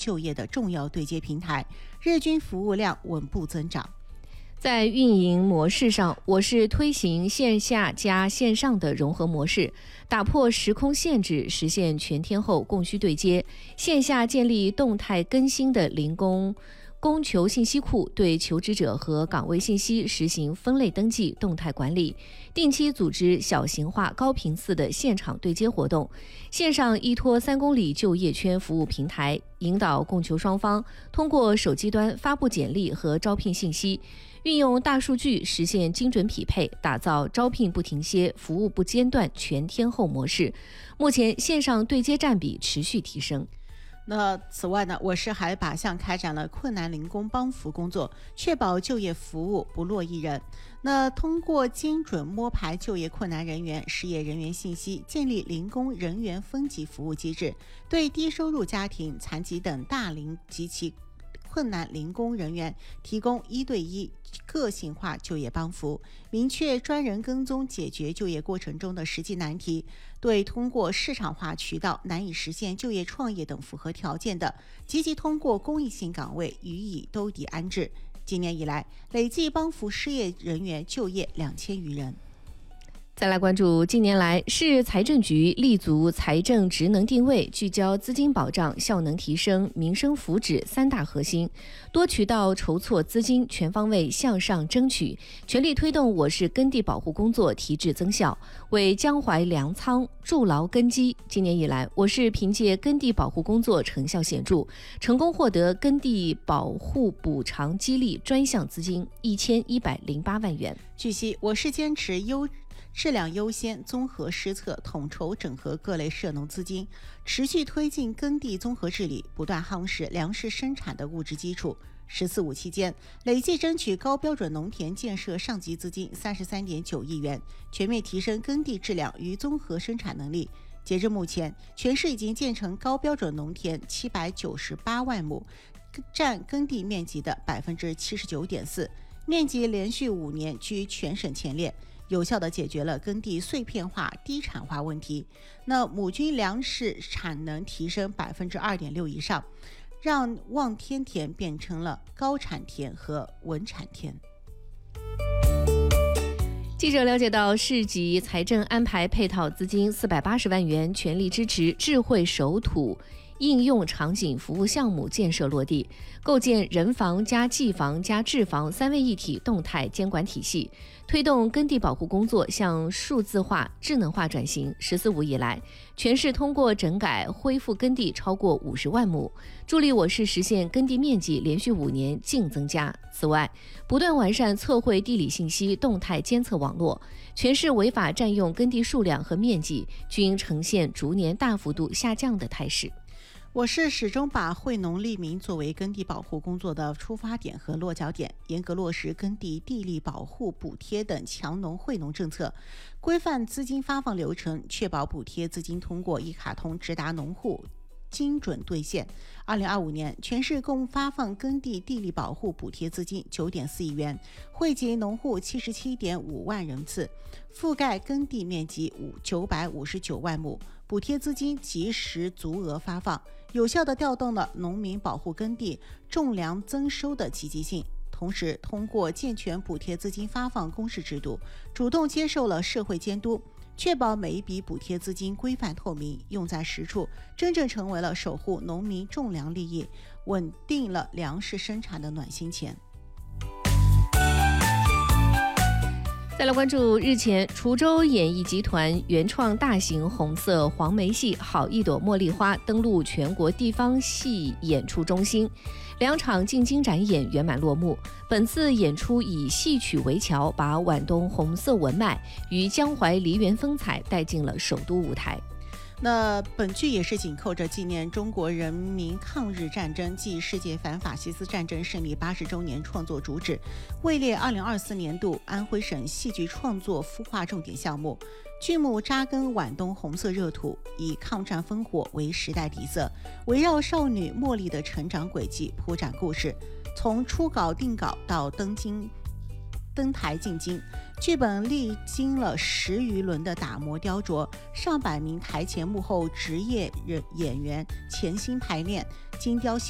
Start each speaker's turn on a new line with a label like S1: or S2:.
S1: 就业的重要对接平台，日均服务量稳步增长。
S2: 在运营模式上，我市推行线下加线上的融合模式，打破时空限制，实现全天候供需对接。线下建立动态更新的零工供求信息库，对求职者和岗位信息实行分类登记、动态管理，定期组织小型化、高频次的现场对接活动。线上依托3公里就业圈服务平台，引导供求双方通过手机端发布简历和招聘信息，运用大数据实现精准匹配，打造招聘不停歇、服务不间断全天候模式。目前线上对接占比持续提升。
S1: 那此外呢，我市还靶向开展了困难零工帮扶工作，确保就业服务不落一人。那通过精准摸排就业困难人员、失业人员信息，建立零工人员分级服务机制，对低收入家庭、残疾等大龄及其困难零工人员提供1对1个性化就业帮扶，明确专人跟踪解决就业过程中的实际难题，对通过市场化渠道难以实现就业创业等符合条件的，积极通过公益性岗位予以兜底安置。今年以来，累计帮扶失业人员就业2000余人。
S2: 再来关注近年来市财政局立足财政职能定位，聚焦资金保障、效能提升、民生福祉3大核心，多渠道筹措资金，全方位向上争取，全力推动我市耕地保护工作提质增效，为江淮粮仓筑牢根基。今年以来，我市凭借耕地保护工作成效显著，成功获得耕地保护补偿激励专项资金1108万元。
S1: 据悉，我市坚持质量优先、综合施策，统筹整合各类涉农资金，持续推进耕地综合治理，不断夯实粮食生产的物质基础。“14·5”期间，累计争取高标准农田建设上级资金33.9亿元，全面提升耕地质量与综合生产能力。截至目前，全市已经建成高标准农田798万亩，占耕地面积的79.4%，面积连续5年居全省前列，有效地解决了耕地碎片化、低产化问题。那亩均粮食产能提升2.6%以上，让望天田变成了高产田和稳产田。
S2: 记者了解到，市级财政安排配套资金480万元，全力支持智慧守土应用场景服务项目建设落地，构建人防加技防加智防3位一体动态监管体系，推动耕地保护工作向数字化、智能化转型。“14·5”以来，全市通过整改恢复耕地超过50万亩，助力我市实现耕地面积连续5年净增加。此外，不断完善测绘地理信息动态监测网络，全市违法占用耕地数量和面积均呈现逐年大幅度下降的态势。
S1: 我市始终把惠农利民作为耕地保护工作的出发点和落脚点，严格落实耕地地力保护补贴等强农惠农政策，规范资金发放流程，确保补贴资金通过一卡通直达农户，精准兑现。2025年，全市共发放耕地地力保护补贴资金9.4亿元，惠及农户77.5万人次，覆盖耕地面积959万亩。补贴资金及时足额发放，有效地调动了农民保护耕地、种粮增收的积极性。同时，通过健全补贴资金发放公示制度，主动接受了社会监督，确保每一笔补贴资金规范透明，用在实处，真正成为了守护农民种粮利益、稳定了粮食生产的暖心钱。
S2: 再来关注日前滁州演艺集团原创大型红色黄梅戏《好一朵茉莉花》登陆全国地方戏演出中心，2场进京展演圆满落幕。本次演出以戏曲为桥，把皖东红色文脉与江淮梨园风采带进了首都舞台。
S1: 那本剧也是紧扣着纪念中国人民抗日战争暨世界反法西斯战争胜利80周年创作主旨，位列2024年度安徽省戏剧创作孵化重点项目。剧目扎根皖东红色热土，以抗战烽火为时代底色，围绕少女茉莉的成长轨迹铺展故事，从初稿定稿到登台进京，剧本历经了10余轮的打磨雕琢，上百名台前幕后职业演员潜心排练，精雕细